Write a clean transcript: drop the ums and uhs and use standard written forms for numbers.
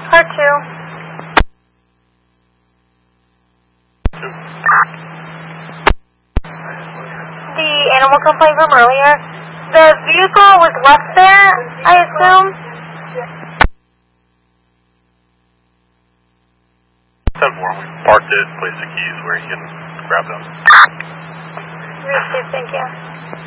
Part 2. The animal complaint from earlier. The vehicle was left there, I assume? 10-4, we parked it, placed the keys where you can grab them. Received, thank you.